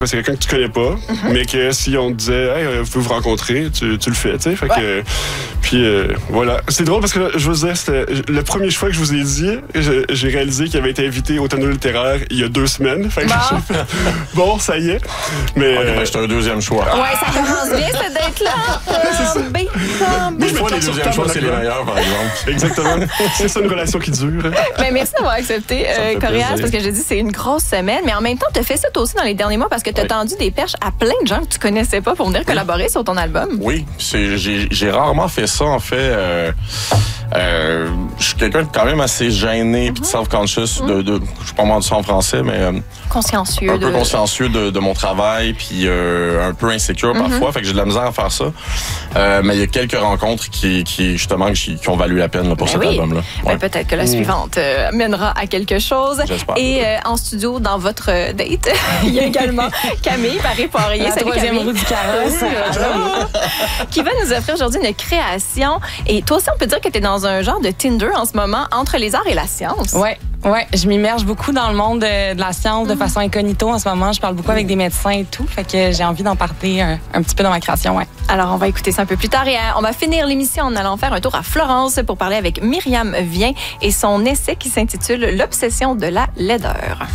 C'est quelqu'un que tu connais pas, mais que si on te disait, hey, vous pouvez vous rencontrer, tu le fais, tu sais. Fait que, puis voilà. C'est drôle parce que là, je vous disais, c'était le premier choix que je vous ai dit. J'ai réalisé qu'il avait été invité au tonneau littéraire il y a 2 semaines. Fait que j'ai fait, bon, ça y est. Mais j'étais un deuxième choix. Ouais, ça commence bien, cette date-là. Des fois, les deuxièmes choix, c'est les meilleurs, par exemple. Exactement. C'est ça une relation qui dure. Ben, merci d'avoir accepté, Corias, parce que j'ai dit c'est une grosse semaine, mais en même temps, tu as fait ça toi aussi dans les derniers mois parce que tu as tendu des perches à plein de gens que tu connaissais pas pour venir collaborer sur ton album. Oui, j'ai rarement fait ça, en fait. Je suis quelqu'un de quand même assez gêné puis de self-conscious. Je suis pas mal de ça en français, mais consciencieux. Un peu consciencieux de mon travail puis un peu insécure parfois. Fait que j'ai de la misère à faire ça. Mais il y a quelques rencontres qui justement qui ont valu la peine là, pour cet album-là. Ouais. Peut-être que la suivante mènera à quelque chose. J'espère. Et en studio, dans votre date, il y a également Camille Paré-Poirier. La troisième roue du carrosse. Qui va nous offrir aujourd'hui une création. Et toi aussi, on peut dire que tu es dans un genre de Tinder en ce moment entre les arts et la science. Ouais, je m'immerge beaucoup dans le monde de la science de façon incognito en ce moment. Je parle beaucoup avec des médecins et tout, fait que j'ai envie d'en parler un petit peu dans ma création, ouais. Alors, on va écouter ça un peu plus tard et on va finir l'émission en allant faire un tour à Florence pour parler avec Myriam Vien et son essai qui s'intitule « L'obsession de la laideur ».